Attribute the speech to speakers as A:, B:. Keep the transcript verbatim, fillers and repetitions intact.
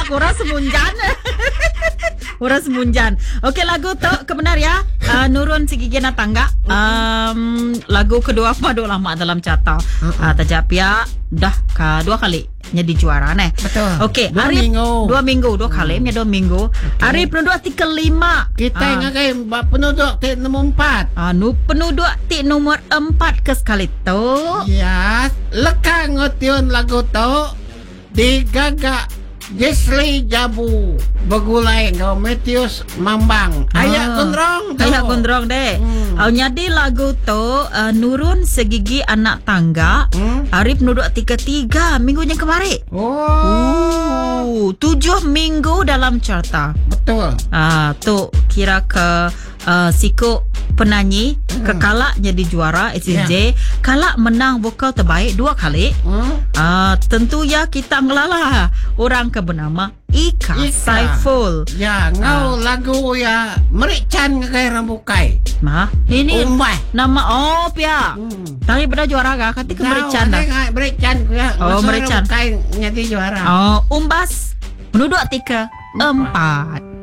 A: Kurang semunjan. Kurang semunjan. Okey, lagu tu kebenar ya. Uh, Nurun Segigina Tangga. Um, lagu kedua Madu Lama dalam carta. Uh, Tajapia dah ka dua kali jadi juara neh.
B: Betul.
A: Okey,
B: Dua
A: hari
B: minggu.
A: dua minggu dua kali punya dua minggu. Hari penduduk ti kelima.
B: Kita
A: Ah.
B: ngagai penduduk ti nombor empat.
A: Ah, nu penduduk ti nomor empat ke sekali tu.
B: Ya, leka ngotiun lagu tu digagak Jesli Jabu Begulai ngau Metius Mambang. Ayak gondrong tu.
A: Ayak gondrong deh.
B: Hmm.
A: Hmm. Jadi lagu tu uh, Nurun Segigi Anak Tangga.
B: Hmm?
A: Hari penduduk tiga-tiga minggu yang kemarin.
B: Oh,
A: Uh, tujuh minggu dalam carta.
B: betul.
A: Ah, tu kira ke uh, Siko penyanyi
B: Hmm.
A: ke Kalak jadi juara S S J.
B: Ya.
A: Kalak menang vokal terbaik dua kali.
B: Hmm?
A: Ah, tentu ya kita ngelala orang ke bernama Ika,
B: Ika.
A: Saiful.
B: Ya, ngau lagu ya Merican ngagai rambukai.
A: Nah, ini
B: Umbah.
A: nama oh pia.
B: Hmm.
A: Daripada juara kah? Kata ke Merican dah.
B: Ngau Merican ya.
A: Oh, Merican.
B: Rambukai jadi juara.
A: Oh, Umbas penduduk tiga empat.